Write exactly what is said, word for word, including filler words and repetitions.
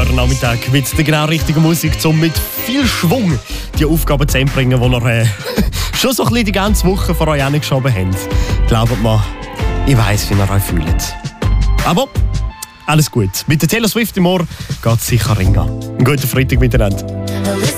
Nachmittag mit der genau richtigen Musik, um mit viel Schwung die Aufgaben zu bringen, die ihr äh, schon so ein bisschen die ganze Woche vor euch angeschoben habt. Glaubt mir, ich weiss, wie ihr euch fühlt. Aber alles gut. Mit der Taylor Swift im Ohr geht es sicher ringen. Einen guten Freitag miteinander.